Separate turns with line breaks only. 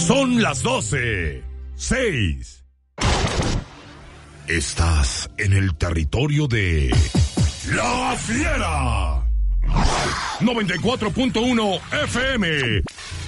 Son las 12:06. Estás en el territorio de La Fiera. 94.1 FM.